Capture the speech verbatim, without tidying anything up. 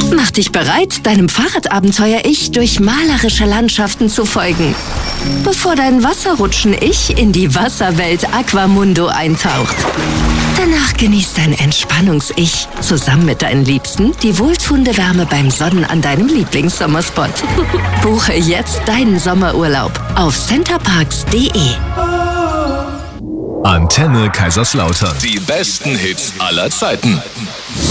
Mach dich bereit, deinem Fahrradabenteuer-Ich durch malerische Landschaften zu folgen, bevor dein Wasserrutschen-Ich in die Wasserwelt Aquamundo eintaucht. Danach genießt dein Entspannungs-Ich zusammen mit deinen Liebsten die wohltuende Wärme beim Sonnen an deinem Lieblingssommerspot. Buche jetzt deinen Sommerurlaub auf centerparks punkt de. Antenne Kaiserslautern. Die besten Hits aller Zeiten.